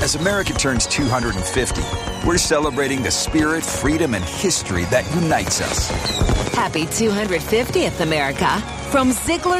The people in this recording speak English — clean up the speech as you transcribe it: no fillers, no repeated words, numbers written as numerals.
As America turns 250, we're celebrating the spirit, freedom, and history that unites us. Happy 250th, America. From Ziegler